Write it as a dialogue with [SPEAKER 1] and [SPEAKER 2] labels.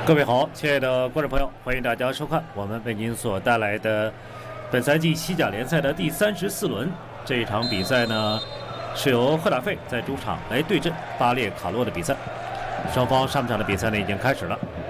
[SPEAKER 1] 各位好，亲爱的观众朋友，欢迎大家收看我们为您所带来的本赛季西甲联赛的第34轮。这一场比赛呢，是由赫塔费在主场来对阵巴列卡洛的比赛。双方上半场的比赛呢已经开始了。